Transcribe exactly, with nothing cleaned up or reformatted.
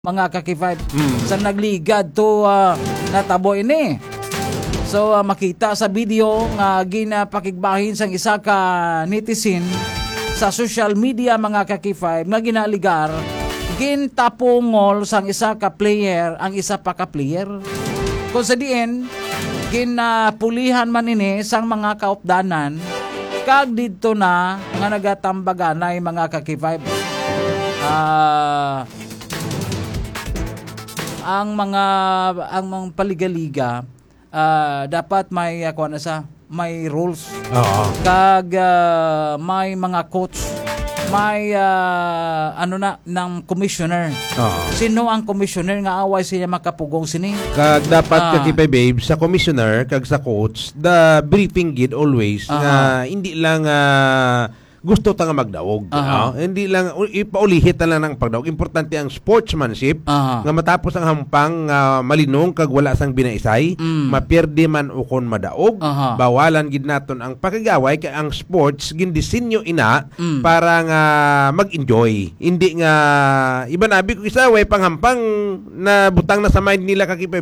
mga kakifay Mm. sa nagligad to uh, natabo ini. So uh, makita sa video nga ginapakigbahin sang isa ka netizen sa social media mga kakifay nga ginaligar gintapungol sang isa ka player ang isa pa ka player. Kung sa diin ginapulihan man ini sang mga kaupdanan kag didto na nga nagatambaganay mga kakifay. Ah uh, ang mga ang mga paligaliga uh, dapat may ako na sa may rules. Oo. Kag uh, may mga coach, may uh, ano na ng commissioner. Oo. Sino ang commissioner nga away siya makapugong sini? Kag dapat Ah. kakipay babe sa commissioner kag sa coach the briefing gid always Aha. nga hindi lang ah, gusto ta nga magdaog. Aha. no? Hindi lang u- ipaulihit na lang ng pagdaog. Importante ang sportsmanship Aha. nga matapos ang hampang ah, malinong kag wala sang binaisay, Mm. mapirdi man ukon madaog, Aha. bawalan gid naton ang pakigaway kay ang sports gindisenyo ina Mm. para nga mag-enjoy. Hindi nga iba nabi ko isa way panghampang na butang na sa mind nila kakipay